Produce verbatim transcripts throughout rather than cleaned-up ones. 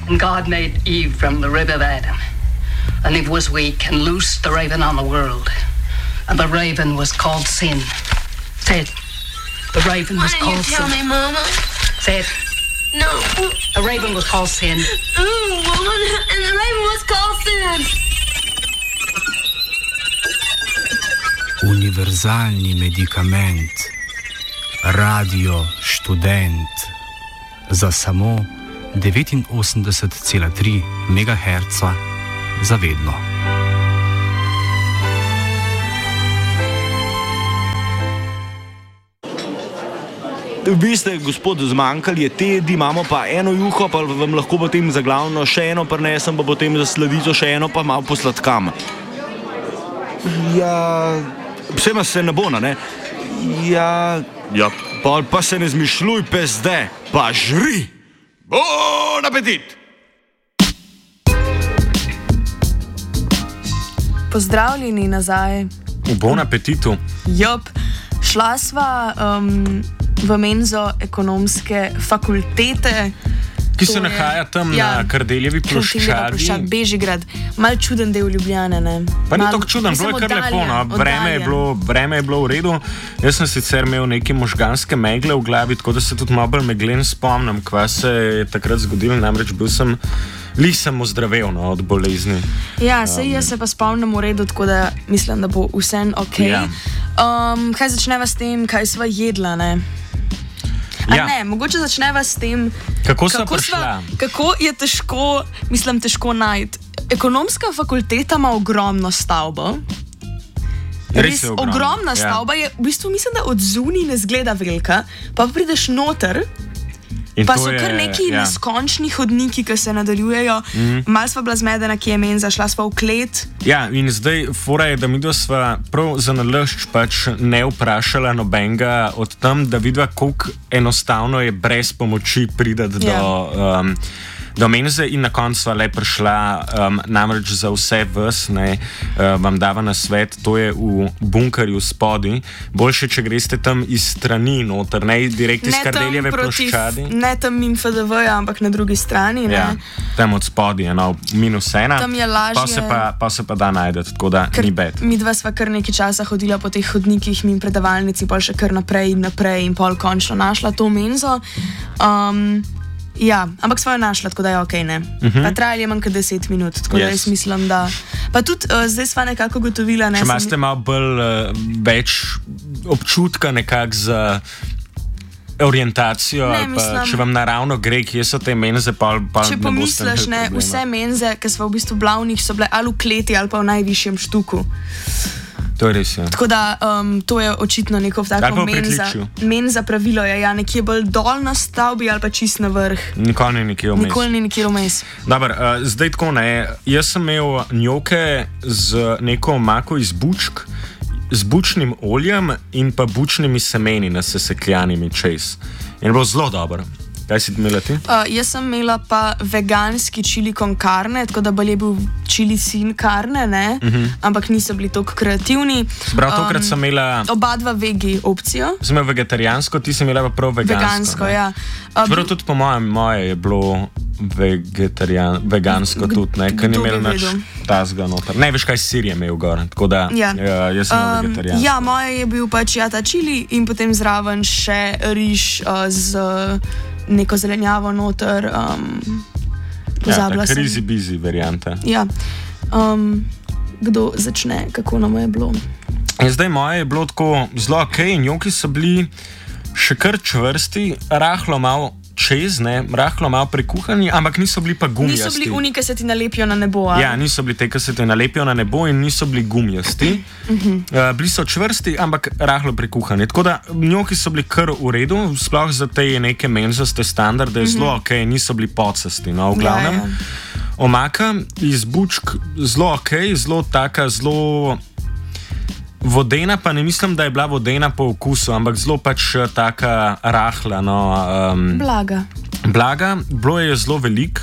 And God made Eve from the rib of Adam. And Eve was weak and loosed the raven on the world. And the raven was called sin. Say it. The raven was called sin. Why didn't you tell me, Mama? Say it. No. The raven was called sin. Mm, woman, and the raven was called sin. Univerzalni medikament. Radio študent. Za samo devetinosemdeset cela tri megaherca za vedno. Vi ste, gospod, zmanjkali je tedi, imamo pa eno juho, pa vam lahko potem za glavno še eno prinesem, pa potem za sladico še eno, pa malo posladkam. Ja, vsema se ne bo, ne? Ja, ja, pa, pa se ne zmišljuj pezde, pa žri! Bon apetit! Pozdravljeni nazaj. Bon apetitu. Jop, šla sva um, v menzo ekonomske fakultete. Ki se nahaja tam ja, na Kardeljevi ploščadi. Bežigrad. Mal čuden del Ljubljane, ne? Pa ni tako čuden, bilo je kar lepo, no. Vreme je bilo, vreme je bilo v redu. Jaz sem sicer imel neke možganske megle v glavi, tako da se tudi malo bolj meglen spomnim, kva se je takrat zgodilo, namreč bil sem, lih sem ozdravel, no, od bolezni. Ja, sej jaz se pa spomnim v redu, tako da mislim, da bo vsem okej. Ja. Um, kaj začneva s tem, kaj sva jedla, ne? A ja. Ne, mogoče začneva s tem, kako, kako, sva, kako je težko, mislim, težko najti. Ekonomska fakulteta ima ogromno stavbo. Res, Res ogromno. ogromna ja. stavba je, v bistvu mislim, da od zunaj ne zgleda velika, pa prideš noter. In pa so je, kar neki ja. neskončni hodniki, ki se nadaljujejo. Mm. Mal sva bila zmedena, ki je menza, šla sva v klet. Ja, in zdaj fora je, da midva sva prav za nalašč pač ne vprašala nobenega od tam, da vidva, koliko enostavno je brez pomoči pridati ja. do... Um, do menze in na koncu sva le prišla, um, namreč za vse vas, ne, uh, vam dava na svet, to je v bunkerju spodi. Boljše, če greste tam iz strani noter, ne direkt iz Kardeljeve ploščadi. Ne tam mimo F D V-ja, ampak na drugi strani. Ne? Ja, tam od spodi, no, minus ena. Tam je lažje. Pa se pa, pa, se pa da najdeti, tako da kar, ni bed. Mi dva sva kar nekaj časa hodila po teh hodnikih, mimo predavalnici, pol še kar naprej in naprej in pol končno našla to menzo. Um, Ja, ampak svojo našla, tako da je okej, ne. Uh -huh. Pa trajali je manj kot deset minut, tako yes. da jaz mislim, da... Pa tudi uh, zdaj sva nekako gotovila, ne. Če imaste sem... malo bolj uh, več občutka nekak za orientacijo, ne, ali pa mislim, če vam naravno gre, kje so te menze, pa, pa če ne pomisliš, ne, vse menze, ki sva v bistvu blavnih, so bile ali v kleti ali pa v najvišjem štuku. To je res, ja. Tako da um, to je očitno neko tako menza, menza pravilo je, ja, nekje bolj dol na stavbi ali pa čist na vrh. Nikoli ni nekje vmes. Nikoli ni nekje vmes. Dobar, uh, zdaj tako ne, jaz sem imel njoke z neko omako iz bučk, z bučnim oljem in pa bučnimi semeni nasesekljanimi čez. In je bilo zelo dobro. Kaj si imela ti? Uh, jaz sem imela pa veganski čili con carne, tako da bolj je bil čili sin carne, ne? Uh -huh. Ampak niso bili toliko kreativni. Prav tokrat um, sem imela... Oba dva vegi opcijo. Sem imela vegetarijansko, ti si imela pa prav vegansko. Vegansko, ne? Ja. Uh, Prav tudi po mojem, moje je bilo vegetarijan, vegansko tudi, ne? Ker ni imel nič tazga noter. Ne, veš kaj, sir je imel gor, tako da ja. Ja, jaz sem um, vegetarijansko. Ja, moje je bil pač ja, ta čili in potem zraven še riž uh, z... neko zelenjavo noter, um, pozabila ja, sem. Krizi bizi varianta. Ja, um, kdo začne, kako nam je bilo? In zdaj moje je bilo tako zelo ok, njoki so bili še kar čvrsti, rahlo malo čez, ne, rahlo malo prekuhani, ampak niso bili pa gumijasti. Niso bili uni, ki se ti nalepijo na nebo, ali? Ja, niso bili te, ki se ti nalepijo na nebo in niso bili gumijasti. Uh-huh. Uh, bili so čvrsti, ampak rahlo prekuhani. Tako da njoki so bili kar v redu, sploh za te neke menzaste standarde, uh-huh. zelo ok, niso bili pocasti, no, v glavnem. Ja, ja. Omaka iz bučk, zelo ok, zelo taka, zelo... Vodena, pa ne mislim, da je bila vodena po okusu, ampak zelo pač taka rahla. No, um, blaga. Blaga, bilo je zelo velik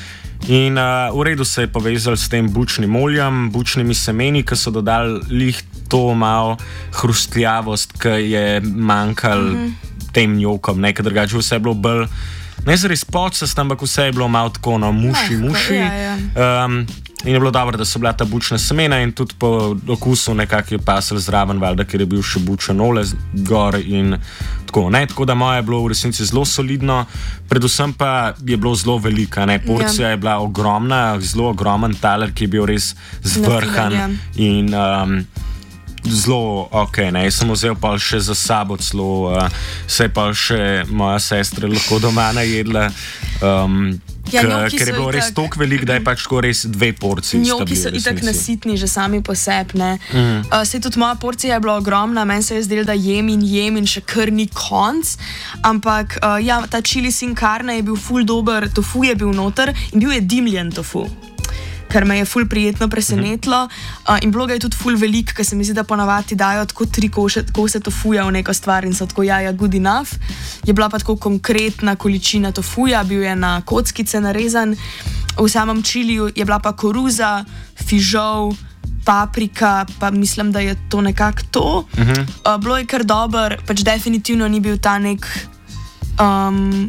in uh, v redu se je povezal s tem bučnim oljem, bučnimi semeni, ki so dodali lih to malo hrustljavost, ki je manjkal mm -hmm. tem njokom, nekaj drugače, vse je bilo bolj ne zares podsest, ampak vse je bilo malo tako na muši, Mehko, muši. ja, ja. Um, in je bilo dobro, da so bila ta bučna semena in tudi po okusu nekako je pasel zraven, valjda, ker je bil še bučen ole gor in tako. Ne? Tako da moje je bilo v resnici zelo solidno, predvsem pa je bilo zelo velika. Ne? Porcija ja. je bila ogromna, zelo ogromen taler, ki je bil res zvrhan ja. in um, zelo ok. Ne? Jaz sem vzel pa še za sabo celo, uh, se je pa še moja sestra lahko doma najedla. Um, Ja, K, ker je bilo res itak, toliko veliko, da je pač tako res dve porciji. Njoki so itak nasitni že sami po sebi. Mm. Uh, Sej tudi moja porcija je bila ogromna, meni se je zdelo, da jem in jem in še kar ni konc. Ampak uh, ja, ta chili sin carne je bil ful dober, tofu je bil noter in bil je dimljen tofu, kar me je ful prijetno presenetilo. Uh, in bilo ga je tudi ful velik, ker se mi zdi, da ponavadi dajo tako tri koše, kose tofuja v neko stvar in so tako jaja good enough. Je bila pa tako konkretna količina tofuja, bil je na kockice narezan. V samem čiliju je bila pa koruza, fižol, paprika, pa mislim, da je to nekako to. Uh-huh. Uh, bilo je kar dober, pač definitivno ni bil ta nek um,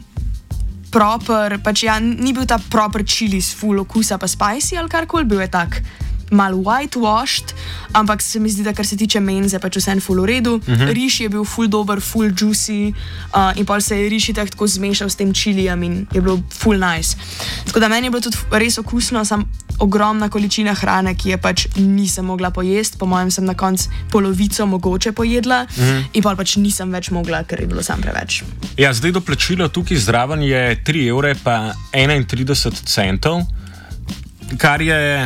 proper, pač ja, ni bil ta proper čili s full okusa pa spicy ali karkoli, bil je tak mal whitewashed, ampak se mi zdi, da kar se tiče menze, pač vse en full v redu. Uh-huh. Riž je bil full dober, full juicy uh, in pol se je riž tako zmešal s tem čilijem in je bilo full nice. Tako da meni je bilo tudi res okusno, sam ogromna količina hrane, ki je pač nisem mogla pojesti, po mojem sem na koncu polovico mogoče pojedla uh-huh. in pol pač nisem več mogla, ker je bilo sam preveč. Ja, zdaj doplačilo tukaj zraven je tri evre pa enaintrideset centov, kar je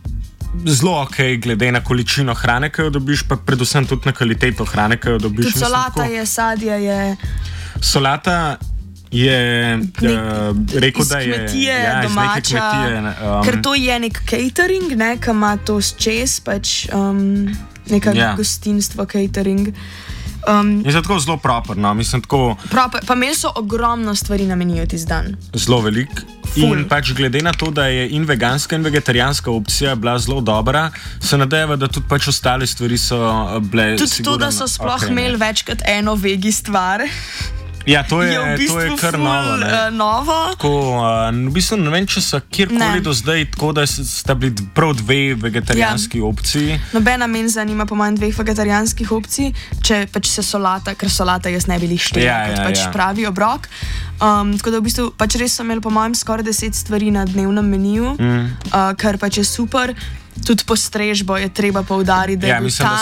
zelo ok, glede na količino hrane, ki jo dobiš, pa predvsem tudi na kvaliteto hrane, ki jo dobiš. Tudi solata je, sadje je. Solata je nek, uh, rekel, da je kmetije, ja, domača, kmetije, um, ker to je nek catering, ne, ki ima to čez, pač um, neka ja. gostinstvo catering. Um, in zato zelo properno, mislim tako. Proper, pa imeli so ogromno stvari na meniju tisti dan. Zelo velik. In pač glede na to, da je in veganska in vegetarijanska opcija bila zelo dobra, se nadeva, da tudi pač ostale stvari so bile. Tudi sigurno, to, da so sploh okay, imeli več kot eno vegi stvar. Ja, to je, je v bistvu to je kar ful, novo. Ne? Uh, novo. Tako, uh, v bistvu ne vem, če so kjerkoli do zdaj tako, da sta bili prav dve vegetarijanski ja. opciji. Nobena menza nima po manj dveh vegetarijanskih opcij, če pač se solata, ker solata jaz ne bi jih štela, ja, kot ja, pač ja. pravi obrok. Um, tako da v bistvu pač res so imeli po mojem skoraj deset stvari na dnevnem meniju, mm. uh, kar pač je super. Tudi postrežbo je treba poudariti, da ja, je bil mislim, ta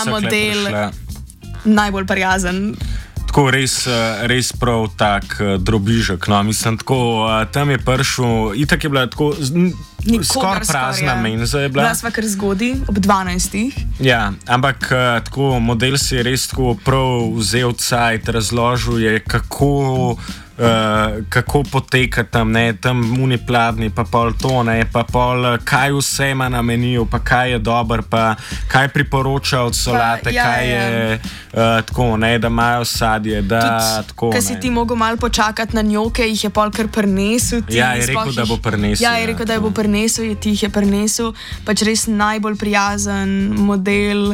model najbolj prijazen. Tako res, res prav tak drobižek. No, mislim, tako, tam je prišel, itak je bila tako skoraj prazna ja. menza. Bila sva kar zgodi, ob dvanajstih. Ja, ampak tako, model si je res tako prav vzel cajt, razložil je, kako, uh, kako poteka tam, ne, tam muni pladni, pa pol to, ne, pa pol kaj vse ima na meniju, pa kaj je dober, pa kaj priporoča od solate, pa, ja, kaj je ja. uh, tako, ne, da imajo sadje, da tudi, tako. Ker si ti mogel malo počakati na njoke, jih je pol kar prinesel. Ja, je rekel, da bo prinesel. Ja, je rekel, da bo prinesel, ti jih je prinesel. Pač res najbolj prijazen model.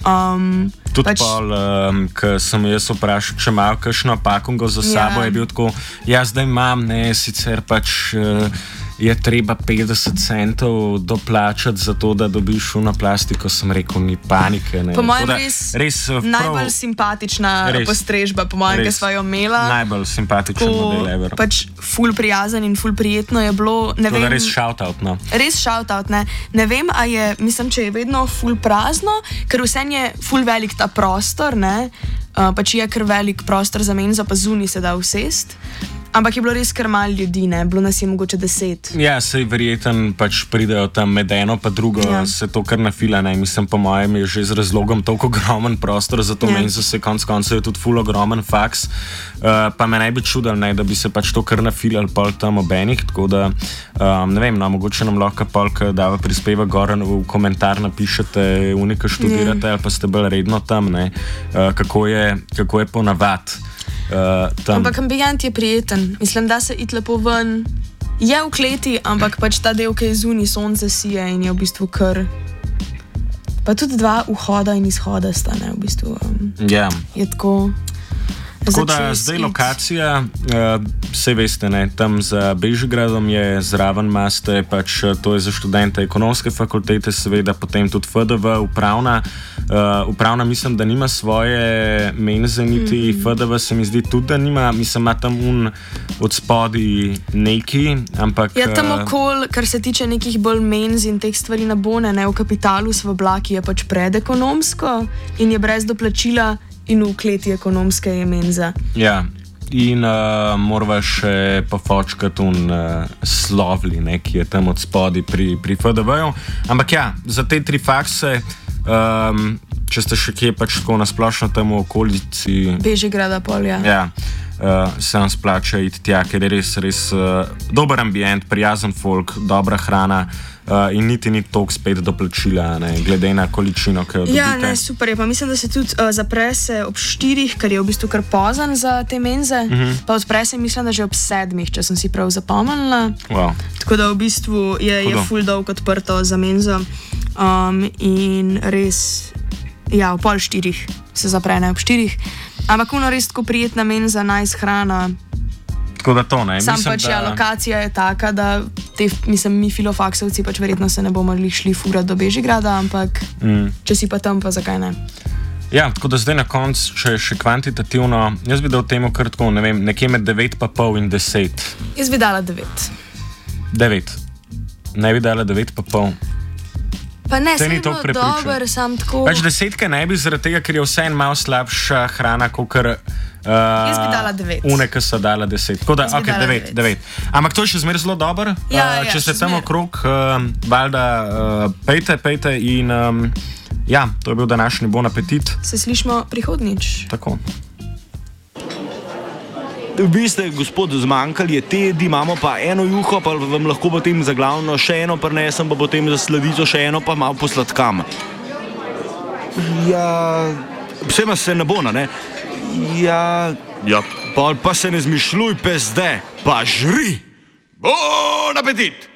Um, Tudi pač, pol, um, ko sem jaz vprašal, če imajo kakšno pakungo za sabo, ja. je bil tako, jaz zdaj imam, ne, sicer pač uh, je treba petdeset centov doplačati za to, da dobiš šuno plastiko, sem rekel, ni panike. Ne. Po mojem res, res prav, najbolj simpatična res, postrežba, po mojem, ki sva jo imela. Najbolj simpatičen ko, model ever. Pač ful prijazen in ful prijetno je bilo. Ne vem, res shoutout, no. Res shoutout, ne. Ne vem, a je, mislim, če je vedno ful prazno, ker vse je ful velik ta prostor, ne. Uh, pač je kar velik prostor za menzo, pa zunaj se da usest. Ampak je bilo res kar malo ljudi, ne? Bilo nas je mogoče deset. Ja, sej verjeten pač pridejo tam med eno pa drugo, ja. se to kar nafila, ne? Mislim, po mojem je že z razlogom toliko ogromen prostor, zato ja. menzo se konc koncev je tudi ful ogromen faks. Uh, pa me naj bi čudil, ne, da bi se pač to kar nafilal pol tam ob enih, tako da um, ne vem, no, mogoče nam lahko pol, ki dava prispeva gor v komentar napišete, unika študirate ja. ali pa ste bolj redno tam, ne? Uh, kako je, kako je ponavad. Uh, ampak ambijent je prijeten, mislim, da se it lepo ven. Je v kleti, ampak pač ta del, ki je zunaj, sonce sije in je v bistvu kar. Pa tudi dva vhoda in izhoda sta, ne, v bistvu. Um, yeah. Je tako. Tako da zdaj lokacija, uh, vse veste, ne, tam za Bežigradom je zraven maste, pač to je za študente ekonomske fakultete, seveda potem tudi F D V, upravna. Uh, upravna mislim, da nima svoje menze, niti mm. F D V se mi zdi tudi, da nima, mislim, ima tam un od spodi neki, ampak... Ja, tam okol, kar se tiče nekih bolj menz in teh stvari na bone, ne, v Kapitalu v Blaki je pač predekonomsko in je brez doplačila in v kleti ekonomske je menza. Ja, in uh, morava še pofočkati un uh, slovli, ne, ki je tam od spodi pri, pri F D V-ju. Ampak ja, za te tri fakse, um, če ste še kje pač tako nasplošno tam v okolici... Bežigrada polja. Ja, uh, se vam splača iti tja, ker je res, res uh, dober ambient, prijazen folk, dobra hrana. Uh, in niti ni toliko spet doplačila, ne, glede na količino, ki jo dobite. Ja, ne, super je. Pa mislim, da se tudi uh, zapre se ob štirih, kar je v bistvu kar pozan za te menze. Uh -huh. Pa odpre se, mislim, da že ob sedmih, če sem si prav zapomnila. Wow. Tako da v bistvu je, je full dolg odprto za menzo. Um, in res, ja, v pol štirih se zapre, ne ob štirih. Ampak ono res tako prijetna menza, nice hrana. Tako da to ne. Sam mislim, pač da... ja, lokacija je taka, da te, mislim, mi filofaksovci pač verjetno se ne bomo šli furat do Bežigrada, ampak mm. če si pa tam, pa zakaj ne? Ja, tako da zdaj na koncu, če še kvantitativno, jaz bi dal temu kar tako, ne vem, nekje med devet pa pol in deset. Jaz bi dala devet. Devet. Ne bi dala devet pa pol. Pa ne, sem bilo dober, sam tako... Pač desetke ne bi, zaradi tega, ker je vse en malo slabša hrana, kakor... Uh, jaz bi dala devet. Uneka so dala deset. Tako da, ok, devet, devet. Ampak to je še zmeraj zelo dober. Ja, uh, ja, če ste tam zmer. okrog, uh, valjda, uh, pejte, pejte in um, ja, to je bil današnji bon apetit. Se slišimo prihodnič. Tako. Vi ste, gospod, zmanjkali je te jedi, imamo pa eno juho, pa vam lahko potem za glavno še eno prinesem, pa potem za sladico še eno, pa malo posladkam. Ja, vsema se ne bo, ne? Ja, ja, pa, pa se ne zmišljuj, pezde, pa žri! Bon apetit!